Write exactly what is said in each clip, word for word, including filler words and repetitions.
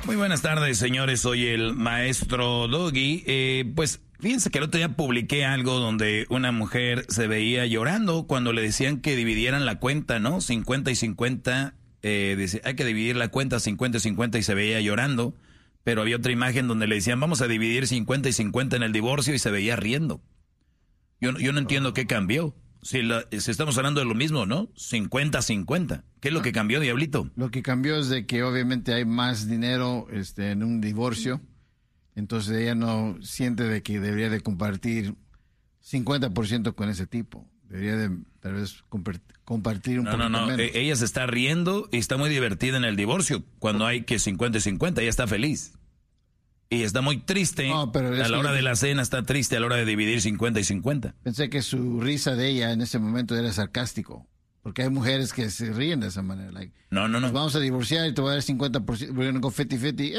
Muy buenas tardes, señores. Soy el maestro Doggy. Eh, pues fíjense que el otro día publiqué algo donde una mujer se veía llorando cuando le decían que dividieran la cuenta, ¿no? cincuenta y cincuenta. Eh, dice, hay que dividir la cuenta cincuenta y cincuenta y se veía llorando. Pero había otra imagen donde le decían, vamos a dividir cincuenta y cincuenta en el divorcio y se veía riendo. Yo, yo no entiendo qué cambió. Si, la, si estamos hablando de lo mismo, ¿no? cincuenta cincuenta. ¿Qué es lo que cambió, Diablito? Lo que cambió es de que obviamente hay más dinero este, en un divorcio. Entonces ella no siente de que debería de compartir cincuenta por ciento con ese tipo. Debería de tal vez compartir un no, poquito no, no. menos. Ella se está riendo y está muy divertida en el divorcio cuando hay que cincuenta y cincuenta. Ella está feliz. Y está muy triste. No, pero a la hora de la cena está triste a la hora de dividir cincuenta y cincuenta. Pensé que su risa de ella en ese momento era sarcástico. Porque hay mujeres que se ríen de esa manera. Like, no, no, no. Nos vamos a divorciar y te voy a dar cincuenta por ciento. We're gonna go fifty fifty.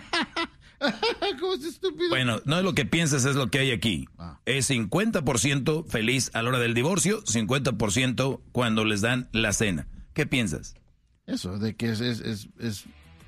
¿Cómo es estúpido? Bueno, no es lo que piensas, es lo que hay aquí. Ah. Es cincuenta por ciento feliz a la hora del divorcio, cincuenta por ciento cuando les dan la cena. ¿Qué piensas? Eso, de que es, es, es, es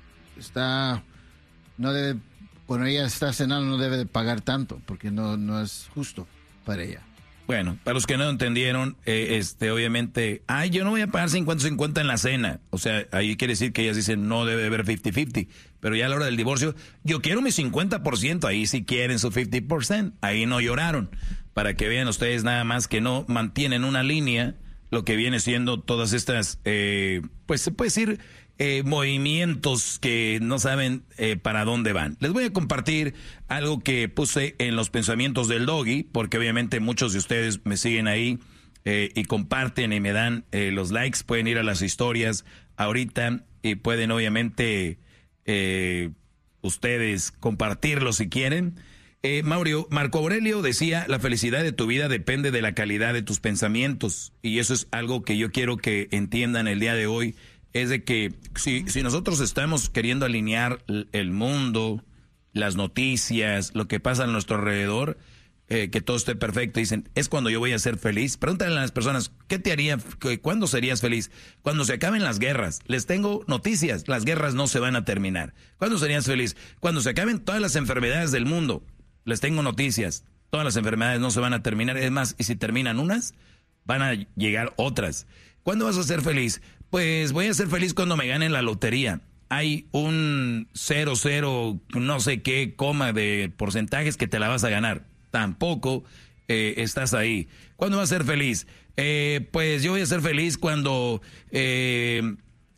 está, no debe, cuando ella está cenando no debe de pagar tanto, porque no, no es justo para ella. Bueno, para los que no entendieron, eh, este, obviamente, ay, yo no voy a pagar cincuenta cincuenta en la cena. O sea, ahí quiere decir que ellas dicen no debe haber cincuenta cincuenta. Pero ya a la hora del divorcio, yo quiero mi cincuenta por ciento. Ahí sí quieren su cincuenta por ciento. Ahí no lloraron. Para que vean ustedes nada más que no mantienen una línea, lo que viene siendo todas estas, eh, pues se puede decir, eh, movimientos que no saben eh, para dónde van. Les voy a compartir algo que puse en los pensamientos del Doggy, porque obviamente muchos de ustedes me siguen ahí eh, y comparten y me dan eh, los likes. Pueden ir a las historias ahorita y pueden obviamente eh, ustedes compartirlo si quieren. Eh, Mauricio, Marco Aurelio decía, la felicidad de tu vida depende de la calidad de tus pensamientos. Y eso es algo que yo quiero que entiendan el día de hoy. Es de que si, si nosotros estamos queriendo alinear el mundo, las noticias, lo que pasa a nuestro alrededor, eh, que todo esté perfecto, dicen, es cuando yo voy a ser feliz. Pregúntale a las personas, ¿qué te haría, cuándo serías feliz? Cuando se acaben las guerras. Les tengo noticias, las guerras no se van a terminar. ¿Cuándo serías feliz? Cuando se acaben todas las enfermedades del mundo. Les tengo noticias, todas las enfermedades no se van a terminar. Es más, y si terminan unas, van a llegar otras. ¿Cuándo vas a ser feliz? Pues voy a ser feliz cuando me gane la lotería. Hay un cero, cero, no sé qué, coma de porcentajes que te la vas a ganar. Tampoco eh, estás ahí. ¿Cuándo vas a ser feliz? Eh, pues yo voy a ser feliz cuando eh,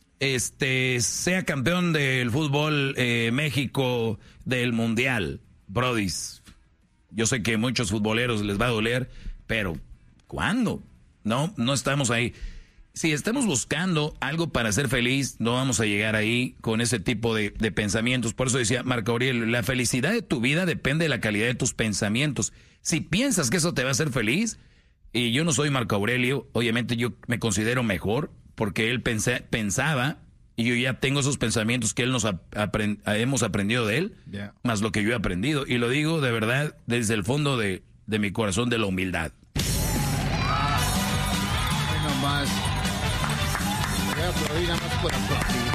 este sea campeón del fútbol eh, México del Mundial. Brodis, yo sé que a muchos futboleros les va a doler, pero ¿cuándo? No, no estamos ahí. Si estamos buscando algo para ser feliz, no vamos a llegar ahí con ese tipo de, de pensamientos. Por eso decía Marco Aurelio, la felicidad de tu vida depende de la calidad de tus pensamientos. Si piensas que eso te va a hacer feliz, y yo no soy Marco Aurelio, obviamente yo me considero mejor, porque él pensa, pensaba, y yo ya tengo esos pensamientos que él nos aprend, hemos aprendido de él, yeah. Más lo que yo he aprendido. Y lo digo de verdad desde el fondo de, de mi corazón, de la humildad. Ah, no más. Voy a aplaudir nada más por aplaudir.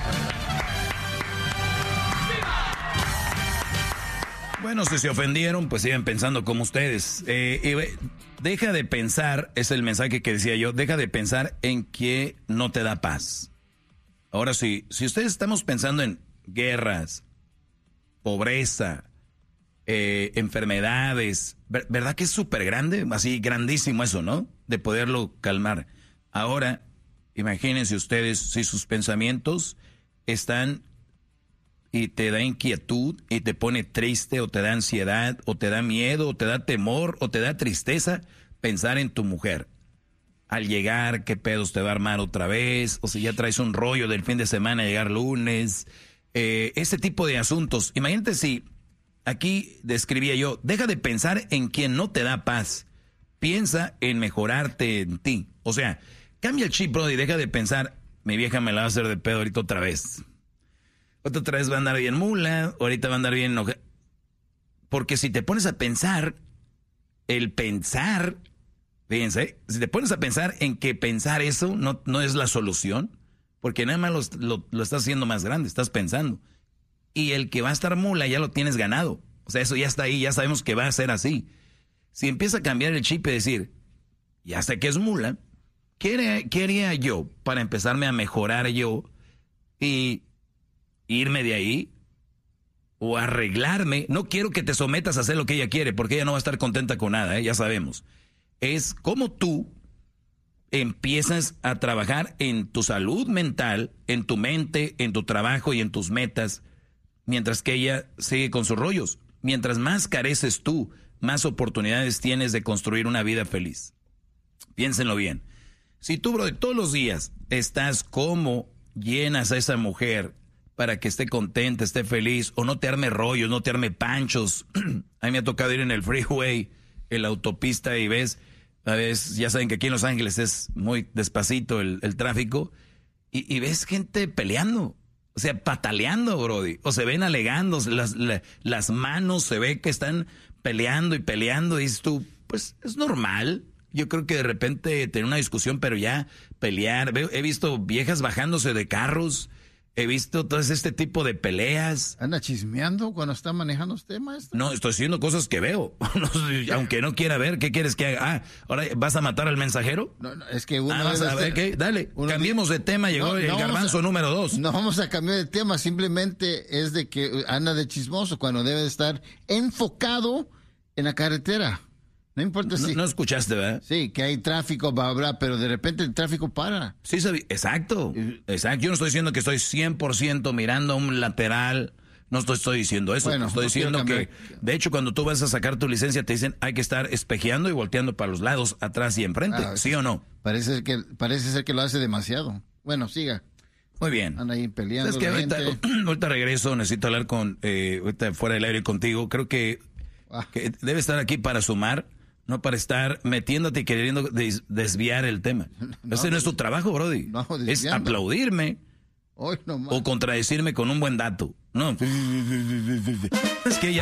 Bueno, si se ofendieron, pues sigan pensando como ustedes. Eh, eh, deja de pensar, es el mensaje que decía yo, deja de pensar en que no te da paz. Ahora sí, si ustedes estamos pensando en guerras, pobreza, eh, enfermedades, ¿verdad que es súper grande? Así grandísimo eso, ¿no? De poderlo calmar. Ahora, imagínense ustedes si sus pensamientos están y te da inquietud y te pone triste o te da ansiedad o te da miedo o te da temor o te da tristeza pensar en tu mujer. Al llegar, ¿qué pedos te va a armar otra vez? O si ya traes un rollo del fin de semana, llegar lunes. Eh, ese tipo de asuntos. Imagínate si aquí describía yo, deja de pensar en quien no te da paz. Piensa en mejorarte en ti. O sea, cambia el chip, bro, y deja de pensar, mi vieja me la va a hacer de pedo ahorita otra vez. Otra vez va a andar bien mula, ahorita va a andar bien enojada. Porque si te pones a pensar, el pensar... Fíjense, si te pones a pensar en que pensar eso no, no es la solución, porque nada más lo, lo, lo estás haciendo más grande, estás pensando. Y el que va a estar mula ya lo tienes ganado. O sea, eso ya está ahí, ya sabemos que va a ser así. Si empieza a cambiar el chip y decir, ya sé que es mula, ¿qué haría, qué haría yo para empezarme a mejorar yo y irme de ahí? O arreglarme. No quiero que te sometas a hacer lo que ella quiere, porque ella no va a estar contenta con nada, ¿eh? Ya sabemos. Es como tú empiezas a trabajar en tu salud mental, en tu mente, en tu trabajo y en tus metas, mientras que ella sigue con sus rollos. Mientras más careces tú, más oportunidades tienes de construir una vida feliz. Piénsenlo bien. Si tú, bro, todos los días estás como llenas a esa mujer para que esté contenta, esté feliz, o no te arme rollos, no te arme panchos. A mí me ha tocado ir en el freeway, en la autopista, y ves, a veces, ya saben que aquí en Los Ángeles es muy despacito el, el tráfico, y, y ves gente peleando, o sea, pataleando, brody, o se ven alegando, las, la, las manos se ve que están peleando y peleando, y dices tú, pues es normal. Yo creo que de repente tener una discusión, pero ya pelear. Veo, he visto viejas bajándose de carros. He visto todo este tipo de peleas. ¿Anda chismeando cuando está manejando usted, maestro? No, estoy haciendo cosas que veo. Aunque no quiera ver, ¿qué quieres que haga? Ah, ¿ahora vas a matar al mensajero? No, no, es que uno ah, vas a ver, ¿qué? Dale, cambiemos de tema, llegó no, el no garbanzo a, número dos. No vamos a cambiar de tema, simplemente es de que anda de chismoso cuando debe de estar enfocado en la carretera. No importa si... No, no escuchaste, ¿verdad? Sí, que hay tráfico, bla, bla, pero de repente el tráfico para. Sí, sabí, exacto, exacto. Yo no estoy diciendo que estoy cien por ciento mirando a un lateral. No estoy, estoy diciendo eso. Bueno, estoy no diciendo que, de hecho, cuando tú vas a sacar tu licencia, te dicen hay que estar espejeando y volteando para los lados, atrás y enfrente. Ah, ¿sí o no? Parece que, parece ser que lo hace demasiado. Bueno, siga. Muy bien. Anda ahí peleando. Es que ahorita, ahorita regreso, necesito hablar con, eh, ahorita fuera del aire contigo. Creo que, ah. que debe estar aquí para sumar. No para estar metiéndote y queriendo des- desviar el tema. No, Ese no es tu trabajo, Brody. No, es aplaudirme Hoy no o contradecirme con un buen dato. No. Es que ya